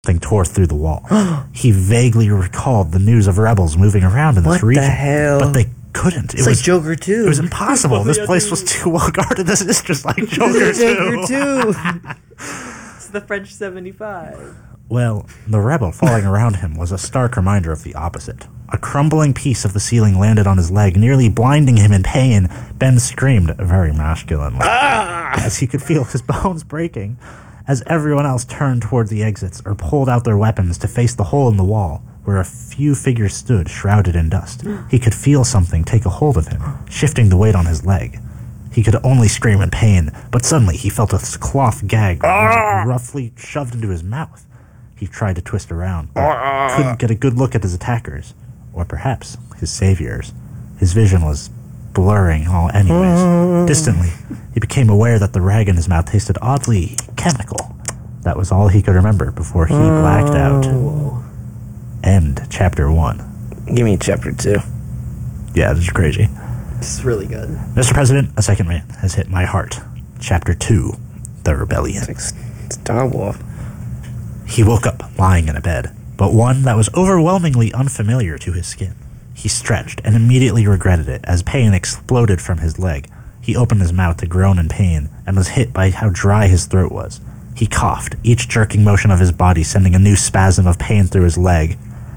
Something tore through the wall. He vaguely recalled the news of rebels moving around in this region. What the hell? But they couldn't. It's like Joker 2. It was impossible. This place was too well guarded. This is just like Joker 2. Joker 2. It's the French 75. Well, the rebel falling around him was a stark reminder of the opposite. A crumbling piece of the ceiling landed on his leg, nearly blinding him in pain. Ben screamed very masculinely as he could feel his bones breaking. As everyone else turned toward the exits or pulled out their weapons to face the hole in the wall, where a few figures stood shrouded in dust, he could feel something take a hold of him, shifting the weight on his leg. He could only scream in pain, but suddenly he felt a cloth gag roughly shoved into his mouth. He tried to twist around, but couldn't get a good look at his attackers, or perhaps his saviors. His vision was blurring anyways. Distantly, he became aware that the rag in his mouth tasted oddly chemical. That was all he could remember before he blacked out. End chapter 1. Give me chapter 2. Yeah, this is crazy. This is really good. Mr. President, a second man has hit my heart. Chapter 2, The Rebellion. It's Star Wars. He woke up lying in a bed, but one that was overwhelmingly unfamiliar to his skin. He stretched and immediately regretted it as pain exploded from his leg. He opened his mouth to groan in pain and was hit by how dry his throat was. He coughed, each jerking motion of his body sending a new spasm of pain through his leg.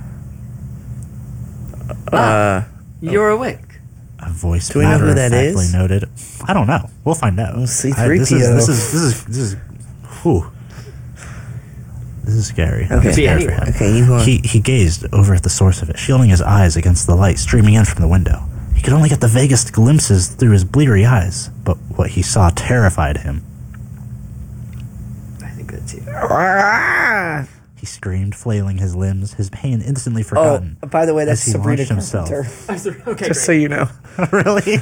You're awake. A voice Do we know who that matter-of-factly is? noted. I don't know. We'll find out. C-3PO. This is whew. This is scary. Okay. I'm scared for him. Okay, you go on. He gazed over at the source of it, shielding his eyes against the light streaming in from the window. He could only get the vaguest glimpses through his bleary eyes, but what he saw terrified him. I think that's you. He screamed, flailing his limbs, his pain instantly forgotten. Oh, by the way, that's as he Sabrina launched himself. Carpenter. Okay, Just so you know. Really?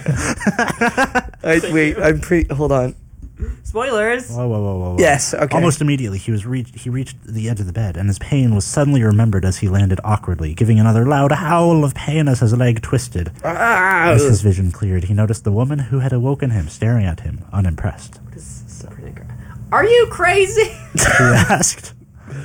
I'm pretty... Hold on. Spoilers. Whoa. Yes, okay. Almost immediately, he reached the edge of the bed, and his pain was suddenly remembered as he landed awkwardly, giving another loud howl of pain as his leg twisted. As his vision cleared, he noticed the woman who had awoken him staring at him, unimpressed. What is Sabrina? Are you crazy? She asked.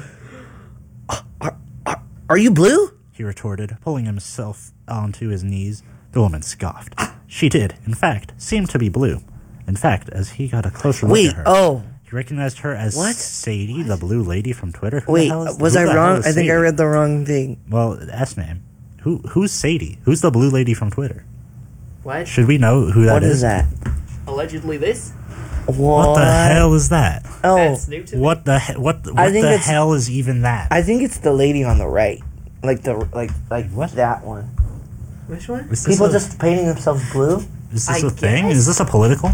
Are you blue? He retorted, pulling himself onto his knees. The woman scoffed. She did, in fact, seem to be blue. In fact, as he got a closer look at her, he recognized her as Sadie, the blue lady from Twitter. Was I wrong? I think I read the wrong thing. Well, S name. Who's Sadie? Who's the blue lady from Twitter? What? Should we know who that is? What is that? Allegedly this? What the hell is that? Oh, That's new to me. What the hell is even that? I think it's the lady on the right. Like What? that one. Which one? People just painting themselves blue? Is this I a thing? guess. Is this a political?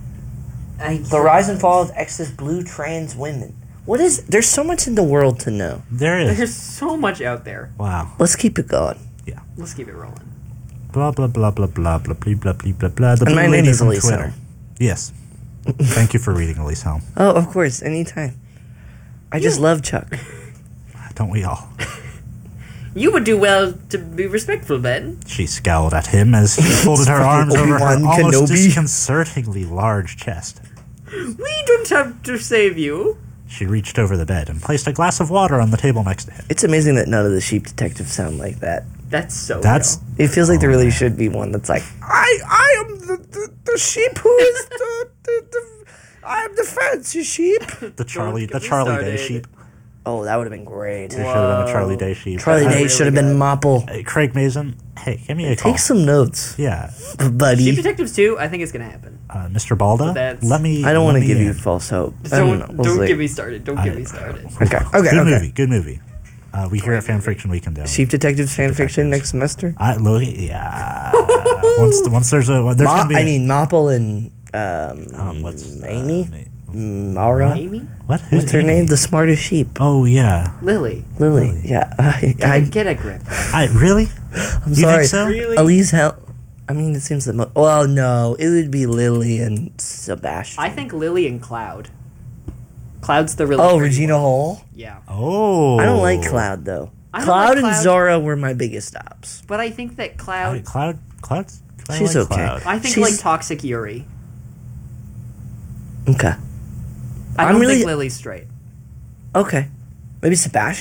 The rise and fall of excess blue trans women. There's so much in the world to know. There is. There's so much out there. Wow. Let's keep it going. Yeah. Let's keep it rolling. Blah blah blah blah blah blah blah blah blah blah blah. The And my blue name lady is from Elise Twitter. Helm. Yes. Thank you for reading, Elise Helm. Oh, of course, anytime. I just love Chuck. Don't we all? You would do well to be respectful, Ben. She scowled at him as he folded her arms over her Obi-Wan almost Kenobi. disconcertingly large chest. We don't have to save you. She reached over the bed and placed a glass of water on the table next to him. It's amazing that none of the sheep detectives sound like that. That's so That's real. It feels like there really should be one that's like, I am the sheep who is I am the fancy sheep. the Charlie get me Day started. sheep. Oh, that would have been great. There should have been a Charlie Day sheep. Charlie Day really should have been Mopple. Hey, Craig Mason, hey, give me a call. Take some notes, Yeah, buddy. Sheep Detectives 2, I think it's gonna happen. Mr. Balda, That's- let me. I don't want let to me give you in. false hope. I don't know. We'll Don't see. get me started. Don't get me started. Okay. Good movie. We here at Fan Fiction Weekend. Sheep Detectives fan fiction next semester. Yeah. once there's gonna be. Mopple and Amy, Mara. Amy? What? Who's What's her Amy? name? The smartest sheep. Oh yeah. Lily. Lily. Yeah. I Get a grip. Really? I'm You sorry. think so? Really? Elise Hel. I mean, it seems the most. Well, no, it would be Lily and Sebastian. I think Lily and Cloud. Cloud's the really Oh, pretty Regina one. Hall. Yeah. Oh. I don't like Cloud though. I don't Cloud like and Cloud. Zora were my biggest stops. But I think that Cloud... Cloud's. I She's like okay. Cloud. I think She's- like Toxic Yuri. Okay. I I'm don't really- think Lily's straight. Okay. Maybe Sebastian.